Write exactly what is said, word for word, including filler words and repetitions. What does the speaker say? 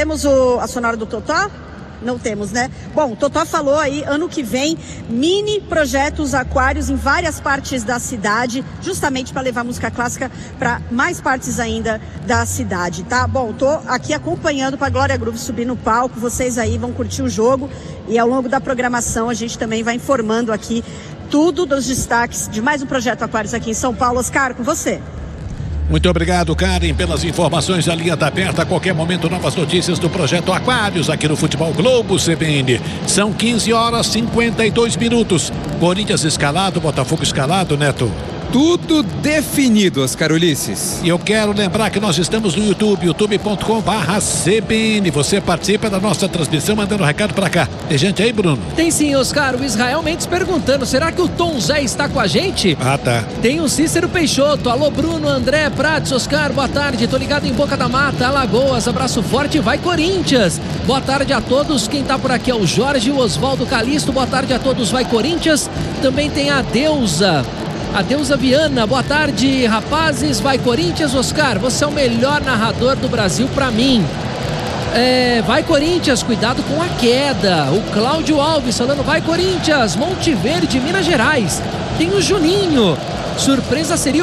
temos o, a sonora do Totó? Não temos, né? Bom, o Totó falou aí, ano que vem, mini projetos aquários em várias partes da cidade, justamente para levar música clássica para mais partes ainda da cidade, tá? Bom, tô aqui acompanhando para a Glória Groove subir no palco, vocês aí vão curtir o jogo e ao longo da programação a gente também vai informando aqui tudo dos destaques de mais um projeto Aquários aqui em São Paulo. Oscar, com você. Muito obrigado, Karen, pelas informações. A linha está aberta. A qualquer momento, novas notícias do projeto Aquários aqui no Futebol Globo C B N. São quinze horas e cinquenta e dois minutos. Corinthians escalado, Botafogo escalado, Neto. Tudo definido, Oscar Ulisses. E eu quero lembrar que nós estamos no YouTube, youtube ponto com barra C B N. Você participa da nossa transmissão mandando um recado pra cá. Tem gente aí, Bruno? Tem sim, Oscar. O Israel Mendes perguntando, será que o Tom Zé está com a gente? Ah, tá. Tem o Cícero Peixoto. Alô, Bruno, André, Prates, Oscar, boa tarde. Tô ligado em Boca da Mata, Alagoas. Abraço forte, vai Corinthians. Boa tarde a todos. Quem tá por aqui é o Jorge, o Oswaldo Calisto. Boa tarde a todos, vai Corinthians. Também tem a Deusa. A Deusa Viana, boa tarde, rapazes, vai Corinthians. Oscar, você é o melhor narrador do Brasil pra mim. É, vai Corinthians, cuidado com a queda. O Cláudio Alves falando, vai Corinthians, Monte Verde, Minas Gerais. Tem o Juninho, surpresa seria